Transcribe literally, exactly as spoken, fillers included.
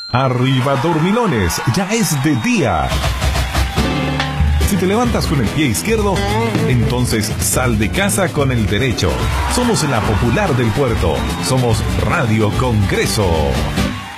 Arriba dormilones, ya es de día. Si te levantas con el pie izquierdo, entonces sal de casa con el derecho. Somos la popular del puerto. Somos Radio Congreso.